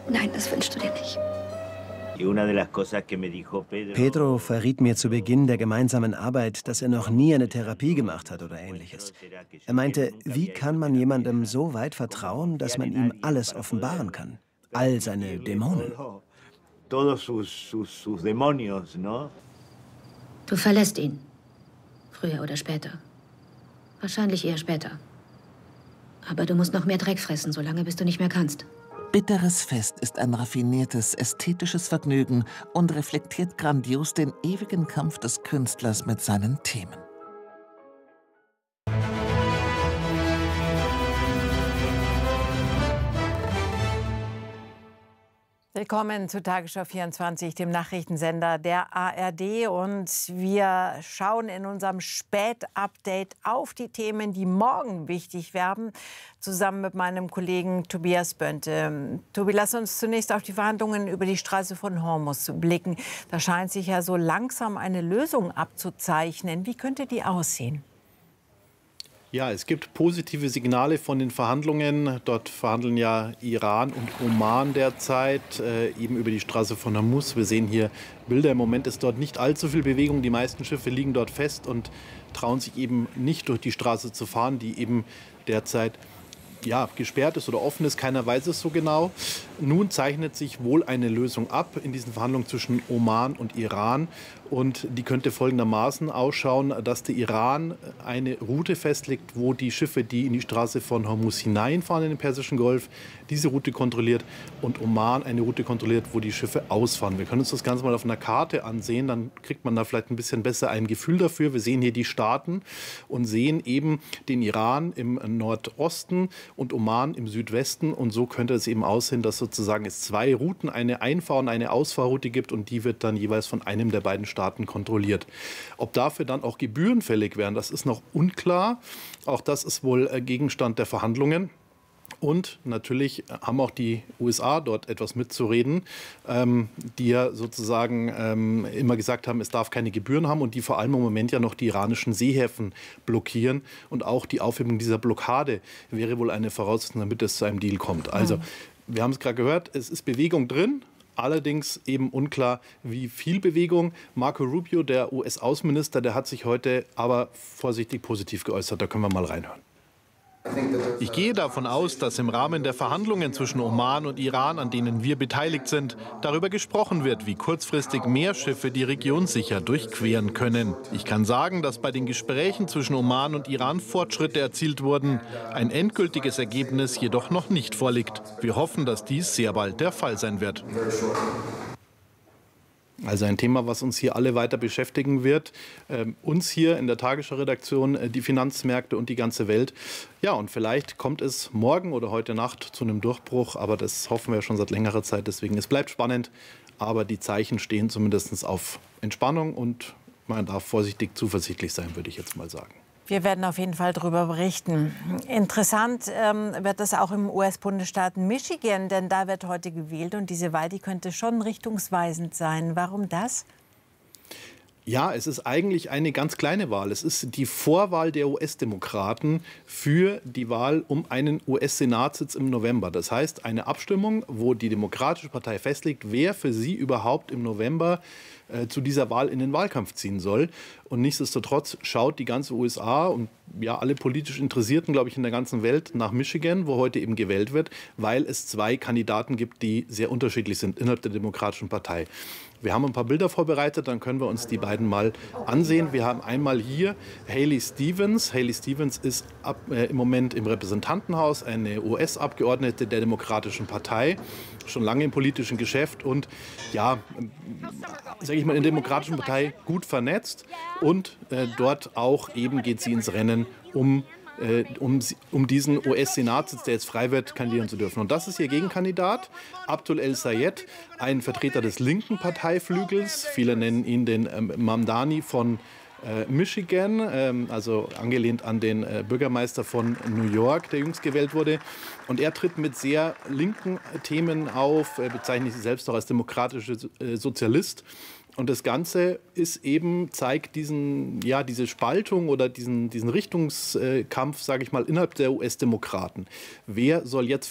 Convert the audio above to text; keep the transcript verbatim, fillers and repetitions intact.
Nein, das wünschst du dir nicht. Pedro verriet mir zu Beginn der gemeinsamen Arbeit, dass er noch nie eine Therapie gemacht hat oder Ähnliches. Er meinte, wie kann man jemandem so weit vertrauen, dass man ihm alles offenbaren kann? All seine Dämonen. Du verlässt ihn. Früher oder später. Wahrscheinlich eher später. Aber du musst noch mehr Dreck fressen, solange bis du nicht mehr kannst. Bitteres Fest ist ein raffiniertes, ästhetisches Vergnügen und reflektiert grandios den ewigen Kampf des Künstlers mit seinen Themen. Willkommen zu Tagesschau vierundzwanzig, dem Nachrichtensender der A R D. Und wir schauen in unserem Spät-Update auf die Themen, die morgen wichtig werden, zusammen mit meinem Kollegen Tobias Bönte. Tobi, lass uns zunächst auf die Verhandlungen über die Straße von Hormuz blicken. Da scheint sich ja so langsam eine Lösung abzuzeichnen. Wie könnte die aussehen? Ja, es gibt positive Signale von den Verhandlungen. Dort verhandeln ja Iran und Oman derzeit äh, eben über die Straße von Hormuz. Wir sehen hier Bilder. Im Moment ist dort nicht allzu viel Bewegung. Die meisten Schiffe liegen dort fest und trauen sich eben nicht durch die Straße zu fahren, die eben derzeit ja, gesperrt ist oder offen ist. Keiner weiß es so genau. Nun zeichnet sich wohl eine Lösung ab in diesen Verhandlungen zwischen Oman und Iran. Und die könnte folgendermaßen ausschauen, dass der Iran eine Route festlegt, wo die Schiffe, die in die Straße von Hormuz hineinfahren in den Persischen Golf, diese Route kontrolliert und Oman eine Route kontrolliert, wo die Schiffe ausfahren. Wir können uns das Ganze mal auf einer Karte ansehen, dann kriegt man da vielleicht ein bisschen besser ein Gefühl dafür. Wir sehen hier die Staaten und sehen eben den Iran im Nordosten und Oman im Südwesten. Und so könnte es eben aussehen, dass sozusagen es zwei Routen, eine Einfahr- und eine Ausfahrroute gibt und die wird dann jeweils von einem der beiden Staaten kontrolliert. Ob dafür dann auch Gebühren fällig wären, das ist noch unklar. Auch das ist wohl Gegenstand der Verhandlungen. Und natürlich haben auch die U S A dort etwas mitzureden, ähm, die ja sozusagen ähm, immer gesagt haben, es darf keine Gebühren haben und die vor allem im Moment ja noch die iranischen Seehäfen blockieren. Und auch die Aufhebung dieser Blockade wäre wohl eine Voraussetzung, damit es zu einem Deal kommt. Also, wir haben es gerade gehört, es ist Bewegung drin. Allerdings eben unklar, wie viel Bewegung. Marco Rubio, der U S-Außenminister, der hat sich heute aber vorsichtig positiv geäußert. Da können wir mal reinhören. Ich gehe davon aus, dass im Rahmen der Verhandlungen zwischen Oman und Iran, an denen wir beteiligt sind, darüber gesprochen wird, wie kurzfristig mehr Schiffe die Region sicher durchqueren können. Ich kann sagen, dass bei den Gesprächen zwischen Oman und Iran Fortschritte erzielt wurden. Ein endgültiges Ergebnis jedoch noch nicht vorliegt. Wir hoffen, dass dies sehr bald der Fall sein wird. Also ein Thema, was uns hier alle weiter beschäftigen wird. Ähm, uns hier in der Tagesschau-Redaktion, äh, die Finanzmärkte und die ganze Welt. Ja, und vielleicht kommt es morgen oder heute Nacht zu einem Durchbruch. Aber das hoffen wir schon seit längerer Zeit. Deswegen, es bleibt spannend. Aber die Zeichen stehen zumindest auf Entspannung. Und man darf vorsichtig zuversichtlich sein, würde ich jetzt mal sagen. Wir werden auf jeden Fall darüber berichten. Interessant ähm, wird das auch im U S-Bundesstaat Michigan, denn da wird heute gewählt und diese Wahl, die könnte schon richtungsweisend sein. Warum das? Ja, es ist eigentlich eine ganz kleine Wahl. Es ist die Vorwahl der U S-Demokraten für die Wahl um einen U S-Senatssitz im November. Das heißt, eine Abstimmung, wo die Demokratische Partei festlegt, wer für sie überhaupt im November äh, zu dieser Wahl in den Wahlkampf ziehen soll. Und nichtsdestotrotz schaut die ganze U S A und ja, alle politisch Interessierten, glaube ich, in der ganzen Welt nach Michigan, wo heute eben gewählt wird, weil es zwei Kandidaten gibt, die sehr unterschiedlich sind innerhalb der Demokratischen Partei. Wir haben ein paar Bilder vorbereitet, dann können wir uns die beiden mal ansehen. Wir haben einmal hier Haley Stevens. Haley Stevens ist ab, äh, im Moment im Repräsentantenhaus, eine U S-Abgeordnete der Demokratischen Partei, schon lange im politischen Geschäft und ja, sage ich mal, in der Demokratischen Partei gut vernetzt. Und äh, dort auch eben geht sie ins Rennen, um Um, um diesen U S-Senatssitz, der jetzt frei wird, kandidieren zu dürfen. Und das ist ihr Gegenkandidat, Abdul El-Sayed, ein Vertreter des linken Parteiflügels. Viele nennen ihn den ähm, Mamdani von äh, Michigan, ähm, also angelehnt an den äh, Bürgermeister von New York, der jüngst gewählt wurde. Und er tritt mit sehr linken Themen auf, er bezeichnet sich selbst auch als demokratischer äh, Sozialist. Und das Ganze ist eben, zeigt diesen, ja, diese Spaltung oder diesen, diesen Richtungskampf, sage ich mal, innerhalb der U S-Demokraten. Wer soll jetzt